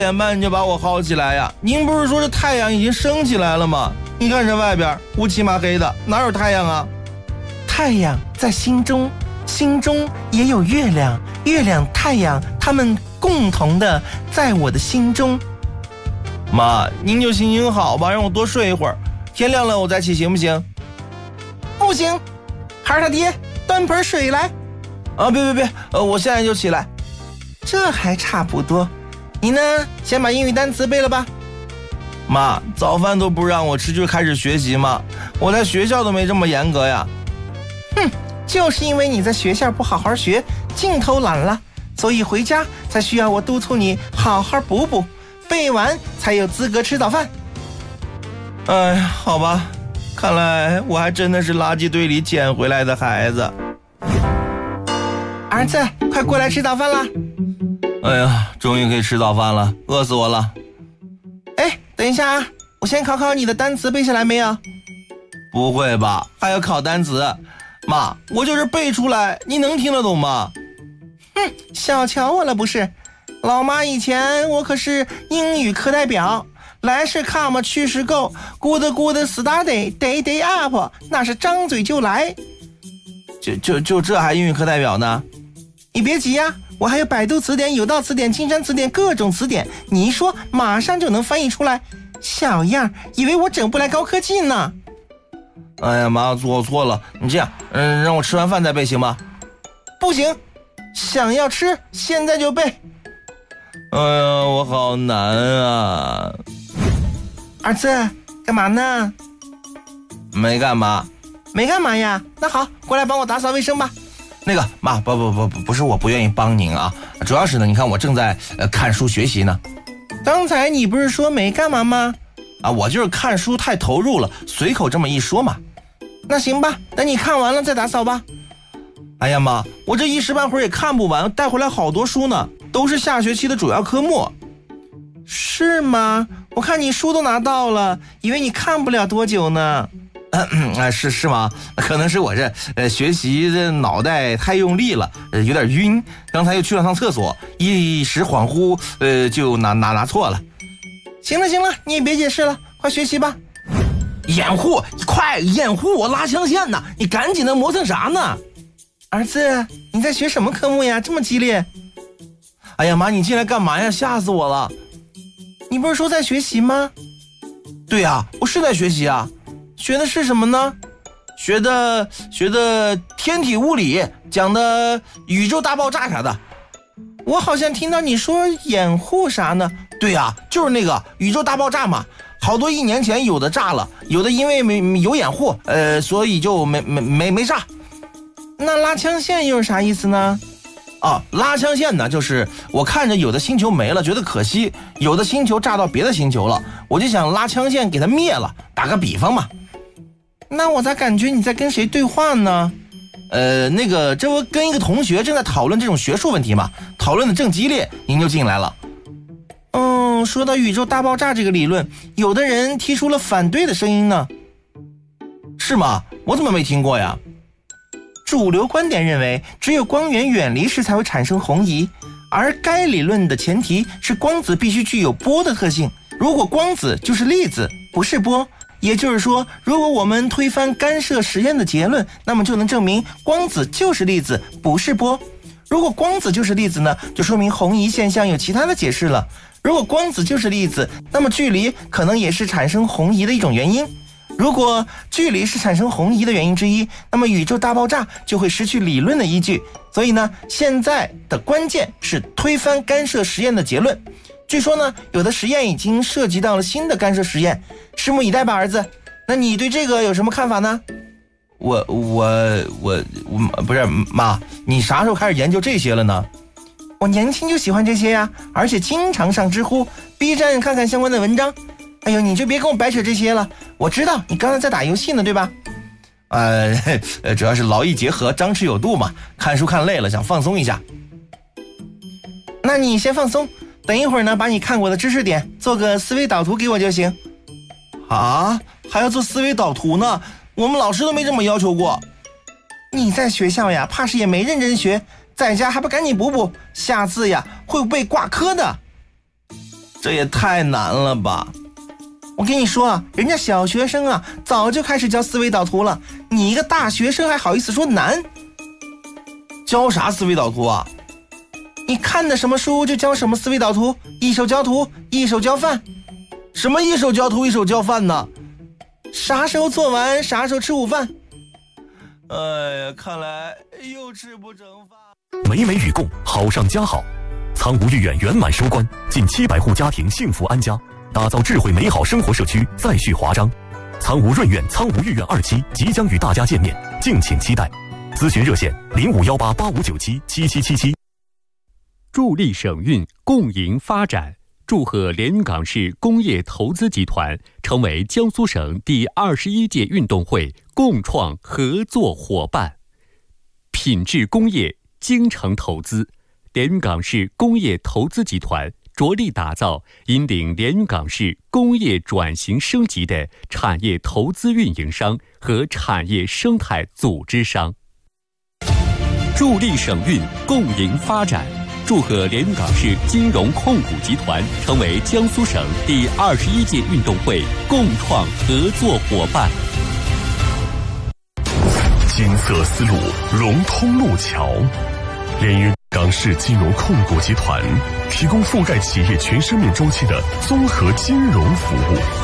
点半就把我薅起来呀？您不是说这太阳已经升起来了吗？你看这外边乌漆麻黑的，哪有太阳啊？ 太阳在心中，心中也有月亮，月亮、太阳，它们共同的在我的心中。 妈，您就心情好吧，让我多睡一会儿，天亮了我再起，行不行？ 不行，孩儿他爹，端盆水来。 啊，别，我现在就起来。 这还差不多。你呢，先把英语单词背了吧。 妈，早饭都不让我吃就开始学习吗？我在学校都没这么严格呀。 哼，就是因为你在学校不好好学，净偷懒了，所以回家才需要我督促你好好补补，背完才有资格吃早饭。 哎，好吧，看来我还真的是垃圾堆里捡回来的孩子。 儿子，快过来吃早饭啦！ 哎呀，终于可以吃早饭了，饿死我了。 哎，等一下啊，我先考考你的单词背下来没有？ 不会吧，还要考单词？妈，我就是背出来，你能听得懂吗？ 哼，小瞧我了不是？老妈以前我可是英语课代表，来是 come 去是 go， good study day day up， 那是张嘴就来。 就这还英语课代表呢？ 你别急呀，我还有百度词典、有道词典、金山词典，各种词典，你一说马上就能翻译出来。小样，以为我整不来高科技呢？ 哎呀妈，我错了，你这样，让我吃完饭再背行吗？ 不行，想要吃现在就背。 哎呀，我好难啊！ 儿子，干嘛呢？ 没干嘛。 没干嘛呀？那好，过来帮我打扫卫生吧。 那个妈，不是我不愿意帮您啊，主要是呢，你看我正在看书学习呢。 刚才你不是说没干嘛吗？ 啊，我就是看书太投入了，随口这么一说嘛。 那行吧，等你看完了再打扫吧。 哎呀妈，我这一时半会儿也看不完，带回来好多书呢，都是下学期的主要科目。 是吗？我看你书都拿到了，以为你看不了多久呢。 是吗？可能是我这学习的脑袋太用力了，有点晕。刚才又去了趟厕所，一时恍惚，就拿错了。 行了，你也别解释了，快学习吧。 掩护，快掩护我拉枪线呢！你赶紧的磨蹭啥呢？ 儿子，你在学什么科目呀？这么激烈。 哎呀妈，你进来干嘛呀？吓死我了！ 你不是说在学习吗？ 对呀，我是在学习啊。 学的是什么呢？ 学的天体物理，讲的宇宙大爆炸啥的。 我好像听到你说掩护啥呢？ 对呀，就是那个宇宙大爆炸嘛。好多1年前有的炸了，有的因为有掩护，所以就没炸。 那拉枪线又是啥意思呢？ 啊，拉枪线呢，就是我看着有的星球没了，觉得可惜；有的星球炸到别的星球了，我就想拉枪线给它灭了。打个比方嘛。 那我咋感觉你在跟谁对话呢？ 那个，这不跟一个同学正在讨论这种学术问题嘛，讨论的正激烈，您就进来了。 说到宇宙大爆炸这个理论，有的人提出了反对的声音呢。 是吗？我怎么没听过呀？ 主流观点认为，只有光源远离时才会产生红移，而该理论的前提是光子必须具有波的特性。如果光子就是粒子，不是波，也就是说，如果我们推翻干涉实验的结论，那么就能证明光子就是粒子，不是波。如果光子就是粒子呢，就说明红移现象有其他的解释了。如果光子就是粒子，那么距离可能也是产生红移的一种原因。如果距离是产生红移的原因之一，那么宇宙大爆炸就会失去理论的依据。所以呢，现在的关键是推翻干涉实验的结论。据说呢，有的实验已经涉及到了新的干涉实验，拭目以待吧，儿子。那你对这个有什么看法呢？ 我不是妈，你啥时候开始研究这些了呢？ 我年轻就喜欢这些呀，而且经常上知乎、B 站看看相关的文章。哎呦，你就别跟我白扯这些了，我知道你刚才在打游戏呢，对吧？ 主要是劳逸结合，张弛有度嘛。看书看累了，想放松一下。 那你先放松，等一会儿呢，把你看过的知识点做个思维导图给我就行。 啊，还要做思维导图呢？我们老师都没这么要求过。 你在学校呀，怕是也没认真学，在家还不赶紧补补，下次呀会被挂科的。 这也太难了吧！我跟你说啊，人家小学生啊早就开始教思维导图了，你一个大学生还好意思说难？ 教啥思维导图啊？ 你看的什么书就教什么思维导图，一手教图一手教饭。 什么一手教图一手教饭呢？ 啥时候做完啥时候吃午饭。 哎呀，看来又吃不成饭。 美美与共，好上加好。苍梧御苑圆满收官，近700户家庭幸福安家，打造智慧美好生活社区再续华章。苍梧润苑、苍梧御苑2期即将与大家见面，敬请期待。咨询热线051885977777。 助力省运，共赢发展。祝贺连云港市工业投资集团成为江苏省第21届运动会共创合作伙伴。品质工业，精诚投资。连云港市工业投资集团着力打造引领连云港市工业转型升级的产业投资运营商和产业生态组织商。助力省运，共赢发展。祝贺连云港市金融控股集团成为江苏省第21届运动会共创合作伙伴。 金色丝路，融通路桥。连云港市金融控股集团提供覆盖企业全生命周期的综合金融服务。